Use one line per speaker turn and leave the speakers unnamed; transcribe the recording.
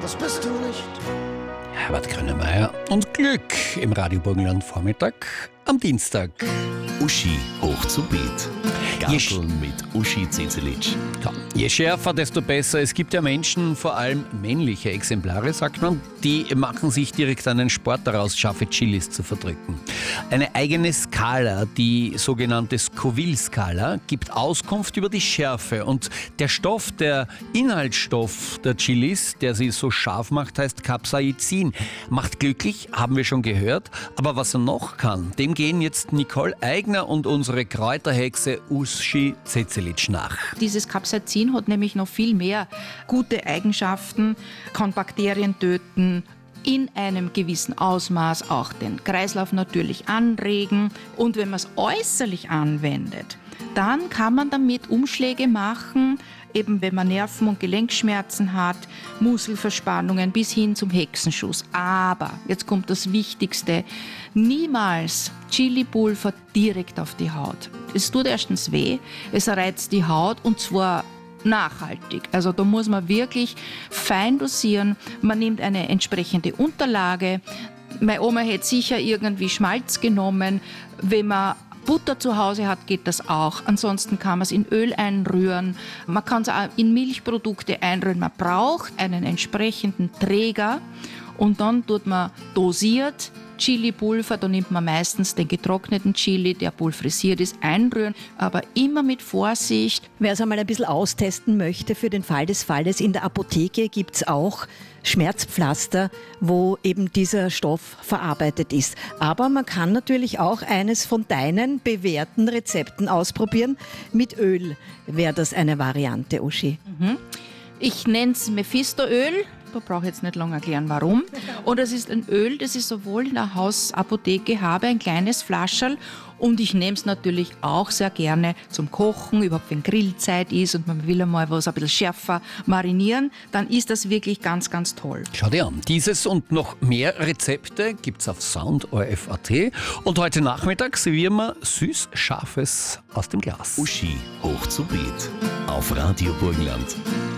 das bist du nicht.
Herbert Grönemeyer und Glück im Radio Burgenland Vormittag am Dienstag.
Uschi hoch zu Beet. Garteln mit Uschi Zezelic.
Ja, je schärfer, desto besser. Es gibt ja Menschen, vor allem männliche Exemplare, sagt man, die machen sich direkt einen Sport daraus, scharfe Chilis zu verdrücken. Eine eigene Skala, die sogenannte Scoville-Skala, gibt Auskunft über die Schärfe. Und der Stoff, der Inhaltsstoff der Chilis, der sie so scharf macht, heißt Capsaicin. Macht glücklich, haben wir schon gehört. Aber was er noch kann, dem gehen jetzt Nicole Eigner und unsere Kräuterhexe Uschi Zezelic nach.
Dieses Capsaicin hat nämlich noch viel mehr gute Eigenschaften, kann Bakterien töten, in einem gewissen Ausmaß auch den Kreislauf natürlich anregen. Und wenn man es äußerlich anwendet, dann kann man damit Umschläge machen, eben wenn man Nerven- und Gelenkschmerzen hat, Muskelverspannungen bis hin zum Hexenschuss. Aber, jetzt kommt das Wichtigste, niemals Chili-Pulver direkt auf die Haut. Es tut erstens weh, es reizt die Haut und zwar nachhaltig. Also da muss man wirklich fein dosieren. Man nimmt eine entsprechende Unterlage. Meine Oma hätte sicher irgendwie Schmalz genommen. Wenn man Butter zu Hause hat, geht das auch. Ansonsten kann man es in Öl einrühren. Man kann es auch in Milchprodukte einrühren. Man braucht einen entsprechenden Träger und dann tut man dosiert Chili-Pulver. Da nimmt man meistens den getrockneten Chili, der pulverisiert ist, einrühren, aber immer mit Vorsicht.
Wer es einmal ein bisschen austesten möchte für den Fall des Falles, in der Apotheke gibt es auch Schmerzpflaster, wo eben dieser Stoff verarbeitet ist. Aber man kann natürlich auch eines von deinen bewährten Rezepten ausprobieren. Mit Öl wäre das eine Variante, Uschi.
Ich nenne es Mephisto-Öl. Da brauche ich jetzt nicht lange erklären, warum. Und das ist ein Öl, das ich sowohl in der Hausapotheke habe, ein kleines Flascherl. Und ich nehme es natürlich auch sehr gerne zum Kochen, überhaupt wenn Grillzeit ist und man will einmal was ein bisschen schärfer marinieren, dann ist das wirklich ganz, ganz toll.
Schau dir an, dieses und noch mehr Rezepte gibt's auf soundorf.at. Und heute Nachmittag servieren wir süß-scharfes aus dem Glas.
Uschi hoch zu Beet auf Radio Burgenland.